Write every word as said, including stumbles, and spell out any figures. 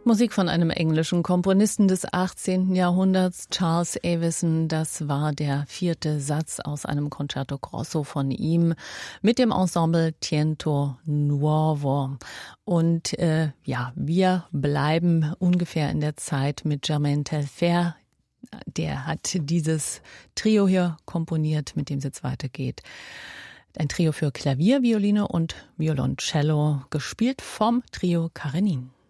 Musik von einem englischen Komponisten des achtzehnten Jahrhunderts, Charles Avison. Das war der vierte Satz aus einem Concerto Grosso von ihm mit dem Ensemble Tiento Nuovo. Und äh, ja, wir bleiben ungefähr in der Zeit mit Germain Telfair. Der hat dieses Trio hier komponiert, mit dem es jetzt weitergeht. Ein Trio für Klavier, Violine und Violoncello, gespielt vom Trio Karenin.